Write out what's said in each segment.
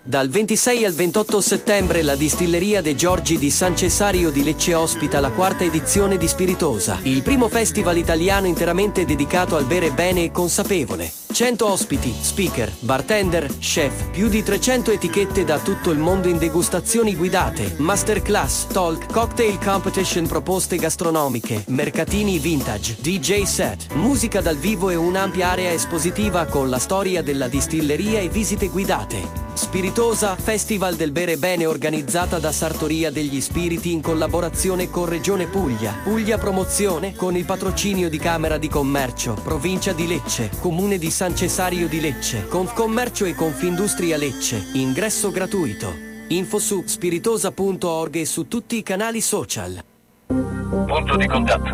Dal 26 al 28 settembre la distilleria De Giorgi di San Cesario di Lecce ospita la 4ª edizione di Spiritosa, il primo festival italiano interamente dedicato al bere bene e consapevole. 100 ospiti, speaker, bartender, chef, più di 300 etichette da tutto il mondo in degustazioni guidate, masterclass, talk, cocktail competition, proposte gastronomiche, mercatini vintage, DJ set, musica dal vivo e un'ampia area espositiva con la storia della distilleria e visite guidate. Spiritosa, Festival del Bere Bene, organizzata da Sartoria degli Spiriti in collaborazione con Regione Puglia. Puglia Promozione con il patrocinio di Camera di Commercio, Provincia di Lecce, Comune di San Cesario di Lecce, Confcommercio e Confindustria Lecce. Ingresso gratuito. Info su spiritosa.org e su tutti i canali social. Punto di contatto.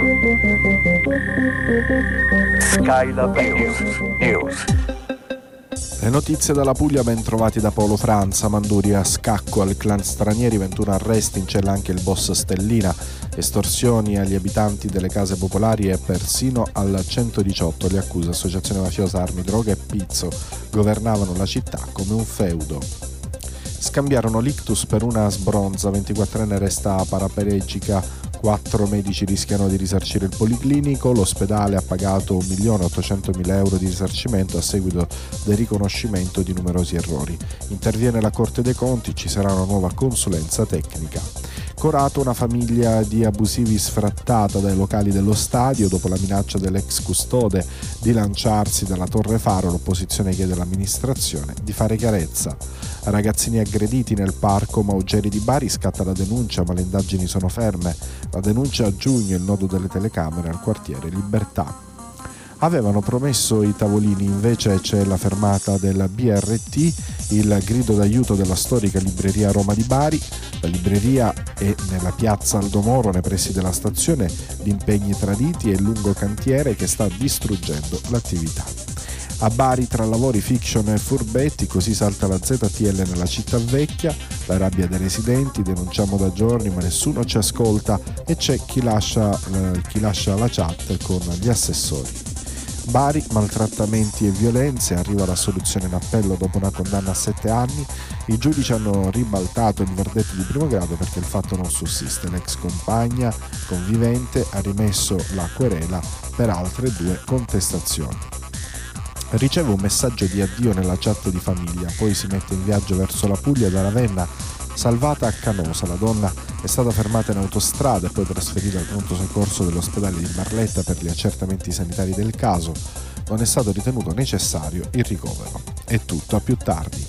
Skylab News. Le notizie dalla Puglia ben trovati da Paolo Franza. Manduri a scacco al clan Stranieri, 21 arresti, in cella anche il boss Stellina, estorsioni agli abitanti delle case popolari e persino al 118 le accuse associazione mafiosa, armi, droga e pizzo governavano la città come un feudo. Scambiarono l'ictus per una sbronza, 24enne resta paraplegica, 4 medici rischiano di risarcire il policlinico, l'ospedale ha pagato 1.800.000 euro di risarcimento a seguito del riconoscimento di numerosi errori. Interviene la Corte dei Conti, ci sarà una nuova consulenza tecnica. Corato, una famiglia di abusivi sfrattata dai locali dello stadio dopo la minaccia dell'ex custode di lanciarsi dalla Torre Faro. L'opposizione chiede all'amministrazione di fare chiarezza. Ragazzini aggrediti nel parco Maugeri di Bari, scatta la denuncia ma le indagini sono ferme. La denuncia a giugno, il nodo delle telecamere al quartiere Libertà. Avevano promesso i tavolini, invece c'è la fermata del BRT, il grido d'aiuto della storica libreria Roma di Bari. La libreria è nella piazza Aldo Moro, nei pressi della stazione, gli impegni traditi e il lungo cantiere che sta distruggendo l'attività. A Bari, tra lavori, fiction e furbetti, così salta la ZTL nella città vecchia, la rabbia dei residenti, denunciamo da giorni ma nessuno ci ascolta e c'è chi lascia la chat con gli assessori. Bari, maltrattamenti e violenze, arriva la soluzione in appello dopo una condanna a 7 anni, i giudici hanno ribaltato il verdetto di primo grado perché il fatto non sussiste, l'ex compagna convivente ha rimesso la querela per altre 2 contestazioni. Riceve un messaggio di addio nella chat di famiglia, poi si mette in viaggio verso la Puglia da Ravenna, salvata a Canosa. La donna è stata fermata in autostrada e poi trasferita al pronto soccorso dell'ospedale di Barletta per gli accertamenti sanitari del caso. Non è stato ritenuto necessario il ricovero. È tutto, a più tardi.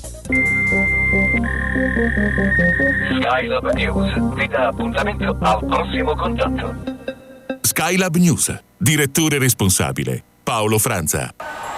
Skylab News vi dà appuntamento al prossimo contatto. Skylab News, direttore responsabile Paolo Franza.